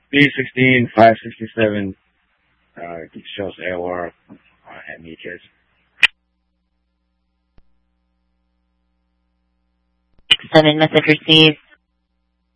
B16 567 shows AOR at meters. Sending message received.